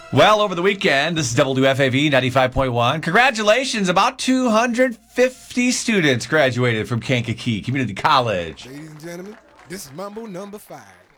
Well, over the weekend, this is WFAV 95.1. Congratulations, about 250 students graduated from Kankakee Community College. Ladies and gentlemen, this is Mambo number 5.